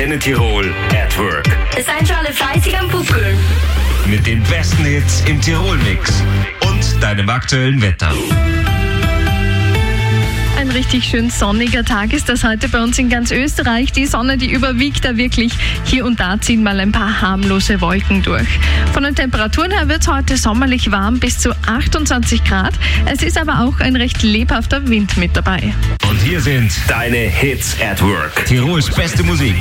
Antenne Tirol at Work. Seid schon alle fleißig am Pupkeln. Mit den besten Hits im Tirol-Mix und deinem aktuellen Wetter. Ein richtig schön sonniger Tag ist das heute bei uns in ganz Österreich. Die Sonne, die überwiegt da wirklich. Hier und da ziehen mal ein paar harmlose Wolken durch. Von den Temperaturen her wird es heute sommerlich warm bis zu 28 Grad. Es ist aber auch ein recht lebhafter Wind mit dabei. Und hier sind deine Hits at Work. Tirols beste Musik